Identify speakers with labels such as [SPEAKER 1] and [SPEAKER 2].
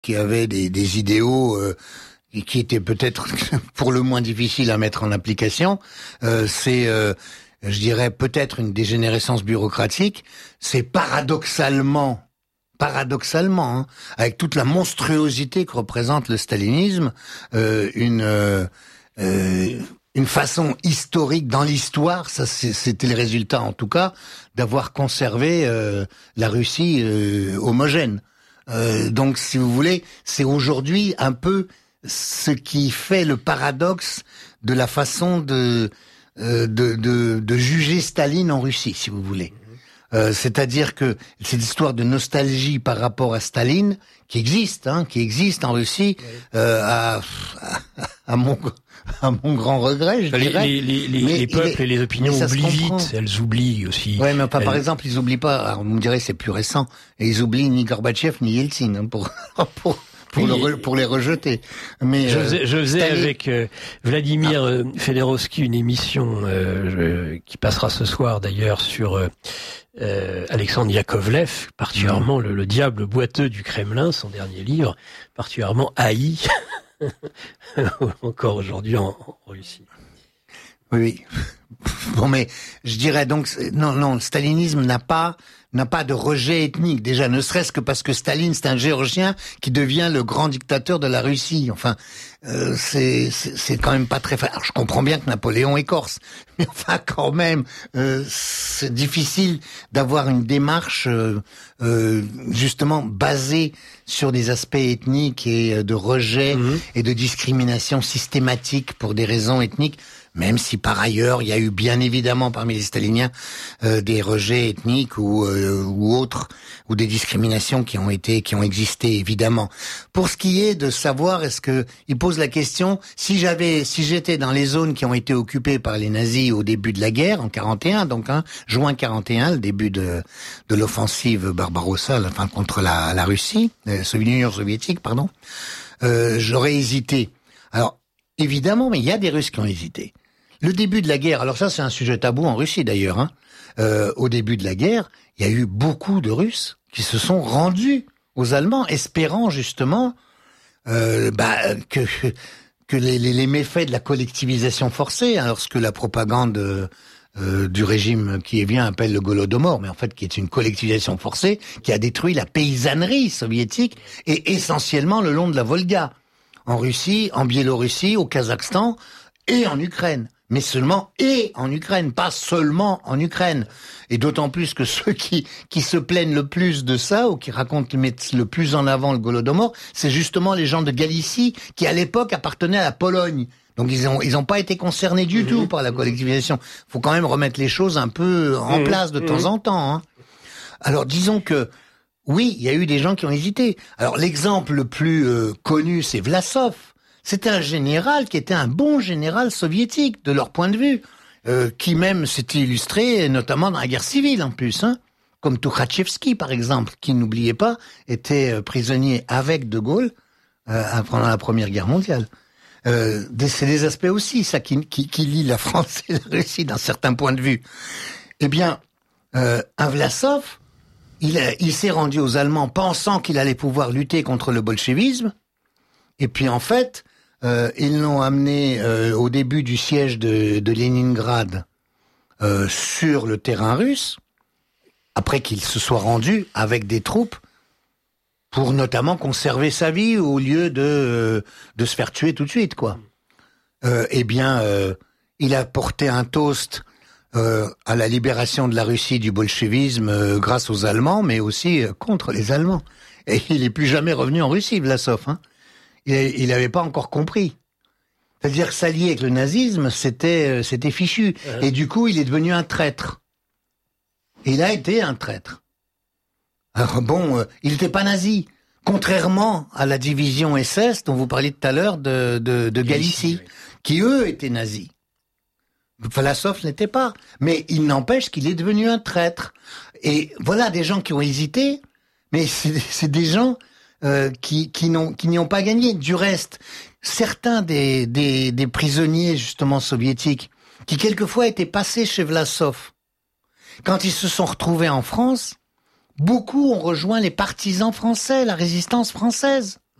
[SPEAKER 1] qui avait des idéaux qui étaient peut-être pour le moins difficiles à mettre en application. C'est, je dirais, peut-être une dégénérescence bureaucratique. C'est paradoxalement, hein, avec toute la monstruosité que représente le stalinisme, une façon historique dans l'histoire, ça c'était le résultat en tout cas, d'avoir conservé la Russie homogène. Donc si vous voulez, c'est aujourd'hui un peu ce qui fait le paradoxe de la façon de juger Staline en Russie, si vous voulez. C'est-à-dire que cette histoire de nostalgie par rapport à Staline, qui existe en Russie, à mon grand regret, je dirais.
[SPEAKER 2] Les peuples et les opinions oublient vite, elles oublient aussi.
[SPEAKER 1] Ouais, mais par exemple, ils oublient pas, alors vous me direz c'est plus récent, et ils oublient ni Gorbatchev ni Yeltsin, hein, pour les rejeter. Mais
[SPEAKER 2] je faisais avec Vladimir Fedorovski une émission qui passera ce soir d'ailleurs sur Alexandre Yakovlev, particulièrement le diable boiteux du Kremlin, son dernier livre, particulièrement haï encore aujourd'hui en Russie.
[SPEAKER 1] Oui. Bon, mais je dirais donc non, le stalinisme n'a pas de rejet ethnique, déjà, ne serait-ce que parce que Staline, c'est un Géorgien qui devient le grand dictateur de la Russie. Enfin, c'est quand même pas très facile. Alors, je comprends bien que Napoléon est corse, mais enfin, quand même, c'est difficile d'avoir une démarche justement basée sur des aspects ethniques et de rejet et de discrimination systématique pour des raisons ethniques. Même si par ailleurs il y a eu bien évidemment parmi les staliniens des rejets ethniques ou autres, ou des discriminations qui ont existé évidemment. Pour ce qui est de savoir, est-ce que il pose la question, si j'étais dans les zones qui ont été occupées par les nazis au début de la guerre en 41, donc juin 41, le début de l'offensive Barbarossa, enfin contre la Russie, l'Union soviétique, pardon, j'aurais hésité. Alors évidemment, mais il y a des Russes qui ont hésité. Le début de la guerre, alors ça c'est un sujet tabou en Russie d'ailleurs, hein. Au début de la guerre, il y a eu beaucoup de Russes qui se sont rendus aux Allemands, espérant justement que les méfaits de la collectivisation forcée, alors ce que la propagande du régime qui vient appelle le Golodomor, mais en fait qui est une collectivisation forcée, qui a détruit la paysannerie soviétique et essentiellement le long de la Volga, en Russie, en Biélorussie, au Kazakhstan et en Ukraine. Mais seulement et en Ukraine, pas seulement en Ukraine. Et d'autant plus que ceux qui se plaignent le plus de ça, ou qui mettent le plus en avant le Golodomor, c'est justement les gens de Galicie, qui à l'époque appartenaient à la Pologne. Donc ils ont pas été concernés du tout par la collectivisation. Faut quand même remettre les choses un peu en place de temps en temps, hein. Alors disons que, oui, il y a eu des gens qui ont hésité. Alors l'exemple le plus connu, c'est Vlasov. C'était un général qui était un bon général soviétique, de leur point de vue, qui même s'était illustré, notamment dans la guerre civile en plus, hein, comme Tukhachevski par exemple, qui, n'oubliez pas, était prisonnier avec De Gaulle pendant la Première Guerre mondiale. C'est des aspects aussi, ça, qui lie la France et la Russie d'un certain point de vue. Eh bien, un Vlasov, il s'est rendu aux Allemands pensant qu'il allait pouvoir lutter contre le bolchevisme, et puis en fait, ils l'ont amené au début du siège de Leningrad sur le terrain russe, après qu'il se soit rendu avec des troupes pour notamment conserver sa vie au lieu de se faire tuer tout de suite, quoi. Il a porté un toast à la libération de la Russie du bolchevisme grâce aux Allemands, mais aussi contre les Allemands. Et il n'est plus jamais revenu en Russie, Vlasov, hein. Il n'avait pas encore compris. C'est-à-dire que s'allier avec le nazisme, c'était fichu. Et du coup, il est devenu un traître. Et il a été un traître. Alors bon, il n'était pas nazi. Contrairement à la division SS dont vous parliez tout à l'heure de Galicie, qui eux étaient nazis. Vlasov n'était pas. Mais il n'empêche qu'il est devenu un traître. Et voilà des gens qui ont hésité, mais c'est des gens qui n'y ont pas gagné. Du reste, certains des prisonniers justement soviétiques qui quelquefois étaient passés chez Vlasov, quand ils se sont retrouvés en France, beaucoup ont rejoint les partisans français, la résistance française.